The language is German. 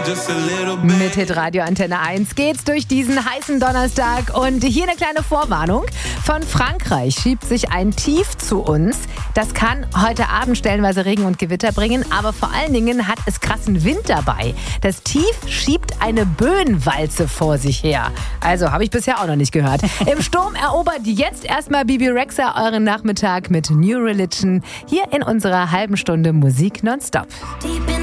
Mit Hitradio Antenne 1 geht's durch diesen heißen Donnerstag und hier eine kleine Vorwarnung. Von Frankreich schiebt sich ein Tief zu uns. Das kann heute Abend stellenweise Regen und Gewitter bringen, aber vor allen Dingen hat es krassen Wind dabei. Das Tief schiebt eine Böenwalze vor sich her. Also, habe ich bisher auch noch nicht gehört. Im Sturm erobert jetzt erstmal Bebe Rexha euren Nachmittag mit New Religion hier in unserer halben Stunde Musik nonstop.